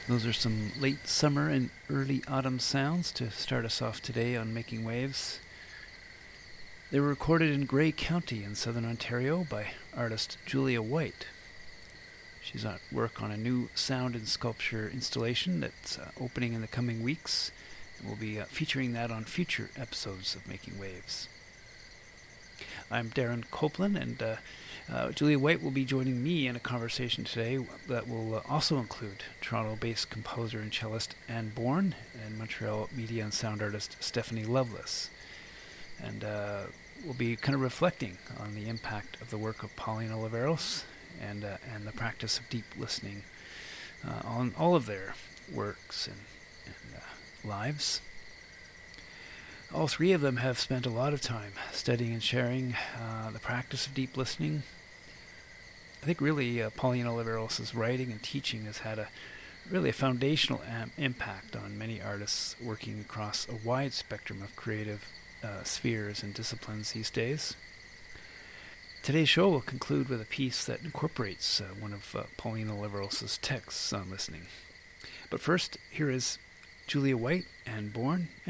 Those are some late summer and early autumn sounds to start us off today on Making Waves. They were recorded in Grey County in southern Ontario by artist Julia White. She's at work on a new sound and sculpture installation that's opening in the coming weeks, and we'll be featuring that on future episodes of Making Waves. I'm Darren Copeland, and Julia White will be joining me in a conversation today that will also include Toronto-based composer and cellist Anne Bourne and Montreal media and sound artist Stephanie Loveless. And we'll be kind of reflecting on the impact of the work of Pauline Oliveros and the practice of deep listening on all of their works and lives. All three of them have spent a lot of time studying and sharing the practice of deep listening. I think really Pauline Oliveros' writing and teaching has had a foundational impact on many artists working across a wide spectrum of creative spheres and disciplines these days. Today's show will conclude with a piece that incorporates one of Pauline Oliveros' texts on listening. But first, here is Julia White, Anne Bourne,